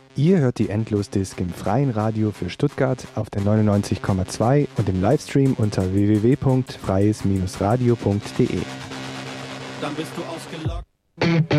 Ihr hört die Endlosdisk im freien Radio für Stuttgart auf der 99,2 und im Livestream unter www.freies-radio.de. Dann bist du ausgelockt.